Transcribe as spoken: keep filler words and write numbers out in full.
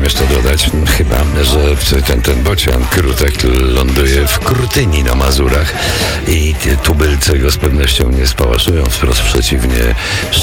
jeszcze dodać, chyba, że ten, ten bocian Krutek ląduje w Krutyni na Mazurach i tubylcy go z pewnością nie spałaszują, wprost przeciwnie,